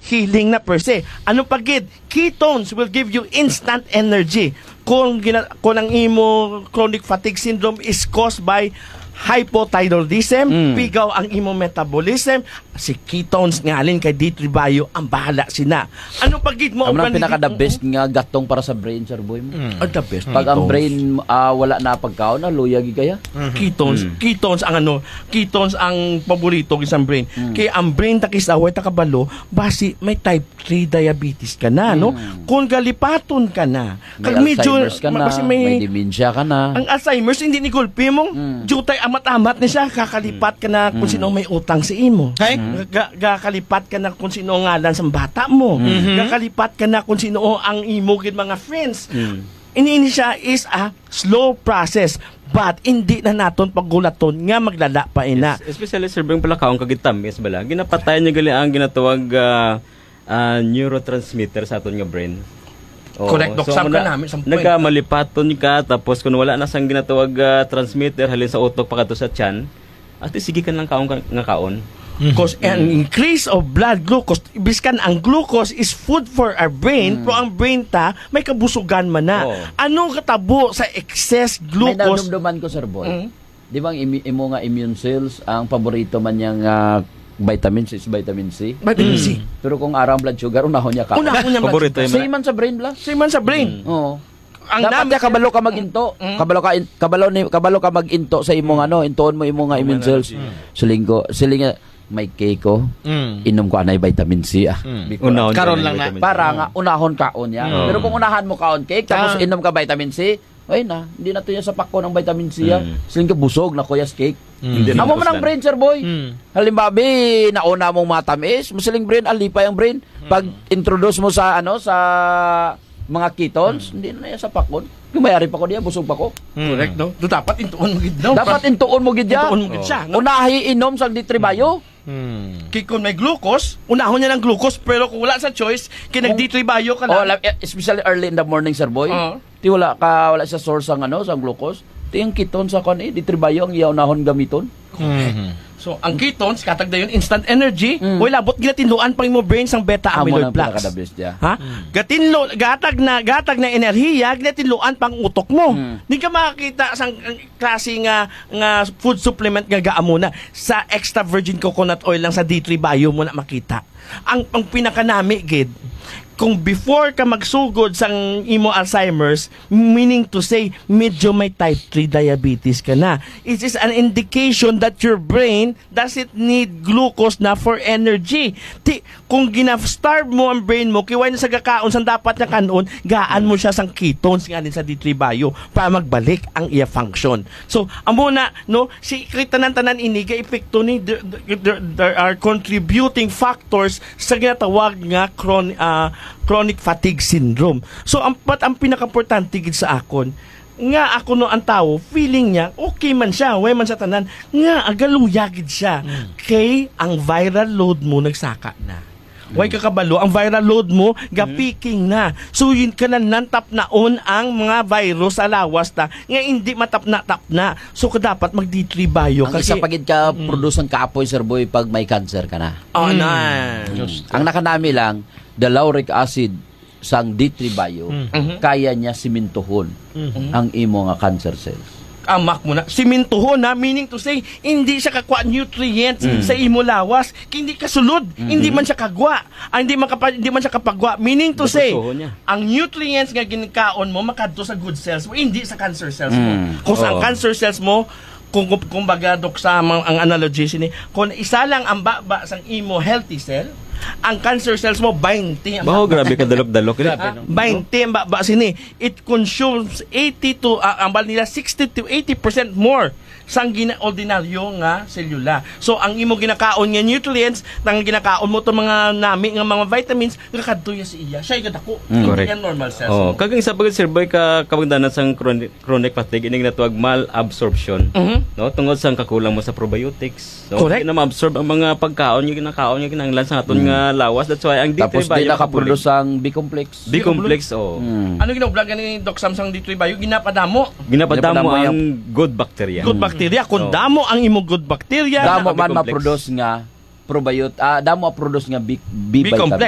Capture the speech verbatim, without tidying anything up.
healing na per se. Ano pagid? Ketones will give you instant energy. Kung, gina, kung ang imo chronic fatigue syndrome is caused by hypothyroidism, mm. pigaw ang imo metabolism, si ketones nga alin kay D three Bio ang bahala sina. Ano pagid mo? Ang pinaka the best nga gatong para sa brain, Sir Boy mo. Mm. Oh, the best. Pag ketones. Ang brain uh, wala na pagkaon, na luyagi kaya? Mm-hmm. Ketones, mm. ketones ang ano, ketones ang paborito isang brain. Mm. Kaya ang brain takis away takabalo, basi may type three diabetes ka na, mm. no? Kung galipaton ka na, may kag medyo ka na, basi may, may dementia ka na. Ang Alzheimer's hindi ni gulpi mo, mm. jutay amat-amat na siya, kakalipat ka na kung mm. sino may utang sa imo. Hey? Mm. Kakalipat ka na kung sino ngalan sa bata mo. Mm-hmm. Kakalipat ka na kung sino ang imo gid mga friends. Mm. Ini siya is a slow process. But hindi na naton paggulaton nga maglala pa ina. Yes, especially Sir Beng palakaon kagitam yes bala. Ginapatayan niya gali ang ginatawag uh, uh, neurotransmitter sa aton nga brain. Oh, correct, Dok. So, Sam ka namin. Nagamalipaton ka, tapos kung wala na sang ginatawag uh, transmitter, halin sa utok pa kato sa tiyan, at sige ka lang kaon nga kaon. Because mm-hmm. an increase of blood glucose, biskan ang glucose is food for our brain, mm. pero ang brain ta, may kabusugan man na. Oh. Anong katabo sa excess glucose? May nadumduman ko, Sir Boy. Mm. Di ba ang im- imo nga immune cells, ang paborito man niyang uh, vitamins is vitamin C. Vitamin mm. C. Pero kung arang blood sugar, unahon niya ka. Unahon niya paborito. Same man sa brain, bla? Same man sa brain. Mm. Oo. Ang dapat niya kabalo ka maginto. Mm. Kabalo ka in, kabalo ni kabalo ka maginto sa imong ano, intoon mo imong nga immune cells. Mm. Silinggo, silinga may cake ko. Mm. Inom ko anay vitamin C ah. Mm. Unahon karon lang na para nga unahon kaon ya. Mm. Pero kung unahan mo kaon cake tapos ah. inom ka vitamin C, ay na, hindi na to yan sa pako ng vitamin C ya. Mm. Siling ka busog na kuyas cake. Mm. Amo mo ng brain, Sir Boy. Mm. Halimbabi, nauna mong matamis, musiling brain, alipay ang brain. Pag introduce mo sa ano sa mga ketones, mm. hindi na yan sa pakon. Yung mayari pa ko diya, busog pa ko. Mm. Correct, no? Do dapat intuon mo gid daw. Dapat intuon mo gid ya. Intuon mo gid siya. No? Unahi inom sa D three Bio. Hmm. Kaya kung may glucose, unahon niya ng glucose, pero kung wala sa choice, kinag D three Bio ka lang. Oh, especially early in the morning, Sir Boy. Uh-huh. Ti wala ka, wala sa source ang ano, sa glucose. Ti yung ketone sa kon eh, D three Bio ang iya unahon gamiton. Mm-hmm. So, ang ketones, katag dayon instant energy, mm. wala bot ginatinluan pang mo brain sang beta amyloid plaques. Ha? Mm. Gatinlo, gatag na gatag na enerhiya, ginatinluan pang utok mo. Mm. Di ka makakita sang klase nga nga food supplement nga gaamo na sa extra virgin coconut oil lang sa D three Bio mo na makita. Ang ang pinakanami gid kung before ka magsugod sang imo Alzheimer's, meaning to say, medyo may type three diabetes ka na. It is an indication that your brain doesn't need glucose na for energy. Ti, kung gina-starve mo ang brain mo, kiway na sa gakaon, sang dapat niya kanon, gaan mo siya sang ketones nga din sa D three Bio para magbalik ang iya function. So, amo na, no, si tanan-tanan ini, ga-epekto ni, there, there, there are contributing factors sa ginatawag nga chronic, uh, chronic fatigue syndrome. So, ang, pat, ang pinaka-importante gid sa akon, nga ako no ang tao, feeling niya, okay man siya, way man sa tanan, nga agaluyagid siya. Mm. Kay ang viral load mo nagsaka na. Way kakabalo, ang viral load mo, gapiking na. So, yun ka na nantap naon ang mga virus sa lawas ta, nga hindi matap na tap na. So, ka dapat mag-D three Bio. Ang kasi, isa pagid ka, mm. produce ng kaapoy, Sir Boy, pag may cancer ka na. Oh, mm. na. Mm. Ang nakanami lang, the lauric acid sang D three Bio, mm-hmm. kaya niya simintuhon mm-hmm. ang imo nga cancer cells. Amak mo na. Simintuhon na, meaning to say, hindi siya kakwa nutrients mm. sa imo lawas. Hindi kasulod. Mm-hmm. Hindi man siya kagwa. Ah, hindi, man kapa, hindi man siya kapagwa. Meaning to say, ang nutrients nga ginikaon mo, makadto sa good cells mo, hindi sa cancer cells mo. Mm. Kung oh. ang cancer cells mo, kung kumbaga dok sa ang, ang analogy sini, kung isa lang ang baba sang imo healthy cell, ang cancer cells mo twenty. Baho, grabe ka dalok-dalok. twenty ang baba sini. It consumes eighty to, uh, ang bal nila, sixty to eighty percent more sang gina-ordinaryo nga selula. So, ang imo ginakaon nga nutrients, nang ginakaon mo to mga nami, nga mga vitamins, nakadtuya si iya. Siya yung dako. Mm. Correct. Yan normal cells. Oh, kagang isa pagod, Sir Boy, ka kabagdanan sang chronic, chronic fatigue, ining natawag malabsorption. Mm-hmm. No? Tungod sang kakulang mo sa probiotics. So, correct. Hindi na ma-absorb ang mga pagkaon, yung ginakaon, yung ginanglan sa aton mm. nga lawas. That's why ang D three Bio. Tapos di nakaproduce ang B-complex. B-complex, oh. Mm. Ano ginoblag ni Doc Samsung D three Bio? Ginapadamo. Ginapadamo, Ginapadamo ang good bacteria. Good bacteria. Kung so, damo ang imong good bacteria, damo man ma-produce nga probiot, ah, damo ma-produce nga B, B, B complex.